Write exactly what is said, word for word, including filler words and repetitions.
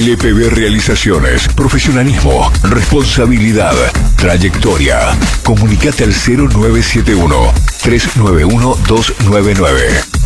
L P B Realizaciones. Profesionalismo, responsabilidad, trayectoria. Comunicate al cero nueve siete uno, tres nueve uno, dos nueve nueve.